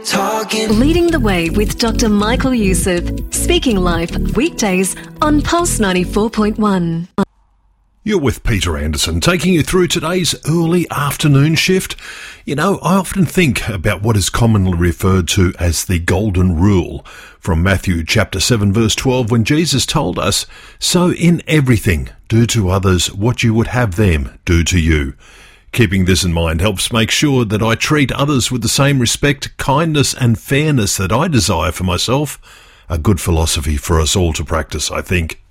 Leading the Way with Dr. Michael Youssef. Speaking Life, weekdays on Pulse 94.1. You're with Peter Anderson, taking you through today's early afternoon shift. You know, I often think about what is commonly referred to as the Golden Rule from Matthew chapter 7 verse 12, when Jesus told us, "So in everything, do to others what you would have them do to you." Keeping this in mind helps make sure that I treat others with the same respect, kindness and fairness that I desire for myself. A good philosophy for us all to practice, I think.